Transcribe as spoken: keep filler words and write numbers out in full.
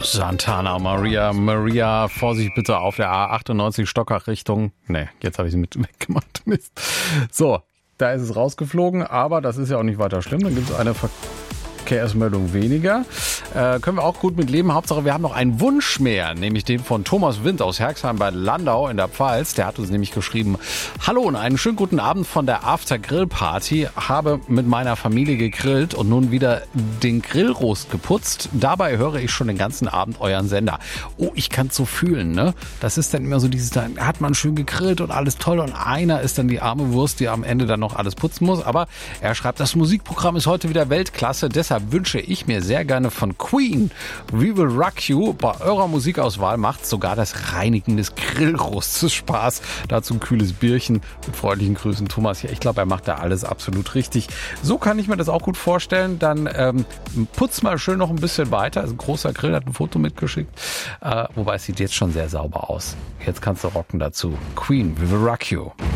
Santana Maria, Maria, Vorsicht bitte auf der A achtundneunzig Stockach Richtung. Ne, jetzt habe ich sie mit weggemacht. Mist. So, da ist es rausgeflogen, aber das ist ja auch nicht weiter schlimm. Dann gibt es eine Verkehrsmeldung weniger. Äh, können wir auch gut mit leben. Hauptsache, wir haben noch einen Wunsch mehr, nämlich den von Thomas Wind aus Herxheim bei Landau in der Pfalz. Der hat uns nämlich geschrieben: Hallo und einen schönen guten Abend von der After-Grill-Party. Habe mit meiner Familie gegrillt und nun wieder den Grillrost geputzt. Dabei höre ich schon den ganzen Abend euren Sender. Oh, ich kann es so fühlen, ne? Das ist dann immer so dieses, da hat man schön gegrillt und alles toll und einer ist dann die arme Wurst, die am Ende dann noch alles putzen muss. Aber er schreibt, das Musikprogramm ist heute wieder Weltklasse. Deshalb wünsche ich mir sehr gerne von Queen We Will Rock You. Bei eurer Musikauswahl macht sogar das Reinigen des Grillrostes Spaß. Dazu ein kühles Bierchen. Mit freundlichen Grüßen, Thomas. Ja, ich glaube, er macht da alles absolut richtig. So kann ich mir das auch gut vorstellen. Dann ähm, putz mal schön noch ein bisschen weiter. Also ein großer Grill, hat ein Foto mitgeschickt. Äh, wobei es sieht jetzt schon sehr sauber aus. Jetzt kannst du rocken dazu. Queen We Will Rock You.